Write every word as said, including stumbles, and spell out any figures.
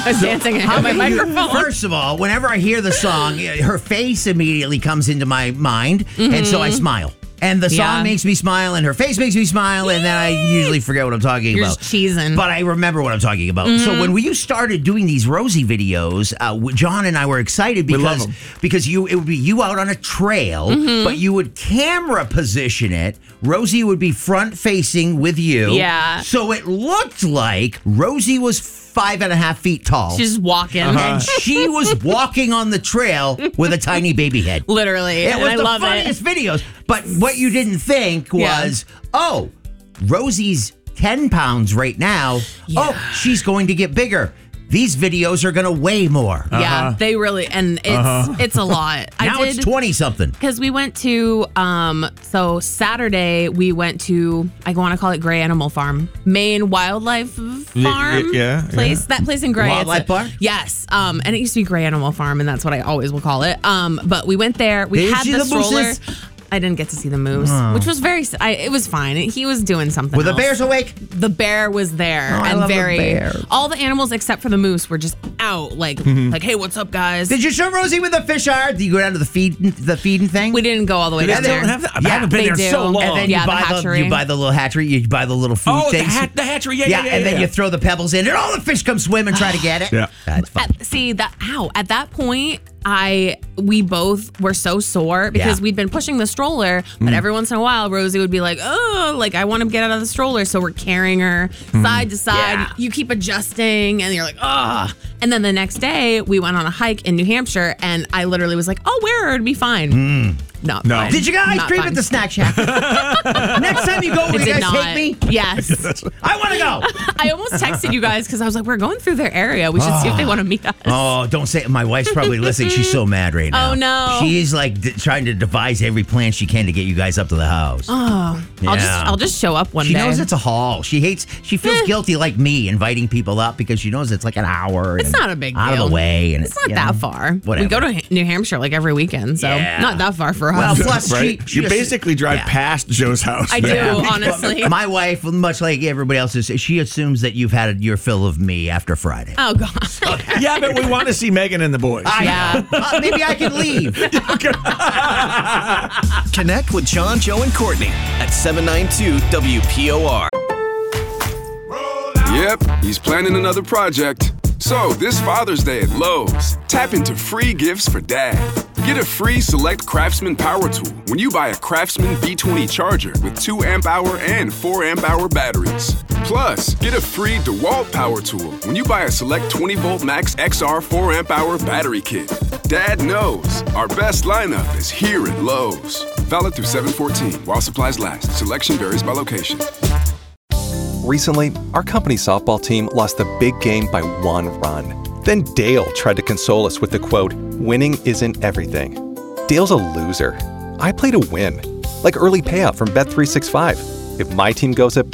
I was dancing How at my many- microphone. First of all, whenever I hear the song, her face immediately comes into my mind, and so I smile. And the song Yeah. makes me smile, and her face makes me smile, and then I usually forget what I'm talking You're about. just cheesing. But I remember what I'm talking about. Mm-hmm. So when we started doing these Rosie videos, uh, w- John and I were excited We love because 'em. because you it would be you out on a trail, Mm-hmm. but you would camera position it. Rosie would be front facing with you. Yeah. So it looked like Rosie was five and a half feet tall. She's just walking. and she was walking on the trail with a tiny baby head. Literally. It and was I the love funniest it. videos. But what you didn't think Yeah. was, oh, Rosie's ten pounds right now. Oh, she's going to get bigger. These videos are going to weigh more. Yeah, they really, and it's it's a lot. Now I it's did, twenty something. because we went to, um, so Saturday we went to, I want to call it Gray Animal Farm, Maine Wildlife Farm yeah, place. yeah. That place in Gray. It's Wildlife a- Park? Yes. Um, and it used to be Gray Animal Farm, and that's what I always will call it. Um, but we went there. We Did you had see the the stroller. mooses? I didn't get to see the moose, which was very. I, it was fine. He was doing something. Were the else. bears awake? The bear was there, Oh, I and love the very. bear. All the animals except for the moose were just out, like, like, hey, what's up, guys? Did you show Rosie where the fish are? Did you go down to the feed the feeding thing? We didn't go all the way They down don't there. have that. I Yeah, haven't been they there do. so long. And then Yeah, you the buy the, hatchery. you buy the little hatchery. You buy the little food oh, the, things. hat, the hatchery. Yeah, yeah, yeah. and then yeah. you throw the pebbles in, and all the fish come swim and try to get it. Yeah. That's fun. At, see that? Ow! At that point, I we both were so sore because Yeah. we'd been pushing the stroller, but every once in a while, Rosie would be like, "Oh, like I want to get out of the stroller," so we're carrying her side to side. Yeah. You keep adjusting, and you're like, "Oh!" And then the next day, we went on a hike in New Hampshire, and I literally was like, "Oh, wear her, it'd be fine." Not No. fine. Did you guys Not dream fine. at the snack shack? Next time you go, will It you did guys not. take me? Yes. I want to go. I almost texted you guys because I was like, we're going through their area. We should see if they want to meet us. Oh, don't say it. My wife's probably listening. She's so mad right now. Oh, no. She's like d- trying to devise every plan she can to get you guys up to the house. Oh, I'll just Yeah. I'll just show up one She day. knows it's a haul. She hates, she feels Eh. guilty like me inviting people up because she knows it's like an hour. It's and not a big out deal. of the way. And It's not you that know, far. Whatever. We go to New Hampshire like every weekend, so Yeah. not that far for us. Well, plus Right? she, she you just- basically drive yeah. past Joe's house. I do, there. honestly. My wife, much like everybody else, is she assumes that you've had your fill of me after Friday. Oh god. Yeah, but we want to see Megan and the boys. I Yeah. know. Uh, maybe I can leave. Connect with John, Joe, and Courtney at seven nine two W P O R. Yep, he's planning another project. So, this Father's Day at Lowe's, tap into free gifts for dad. Get a free Select Craftsman power tool when you buy a Craftsman B twenty charger with two amp hour and four amp hour batteries. Plus, get a free DeWalt power tool when you buy a Select twenty volt Max X R four amp hour battery kit. Dad knows our best lineup is here at Lowe's. Valid through seven fourteen while supplies last. Selection varies by location. Recently, our company softball team lost the big game by one run. Then Dale tried to console us with the quote, "Winning isn't everything." Dale's a loser. I play to win. Like early payout from Bet three sixty-five. If my team goes up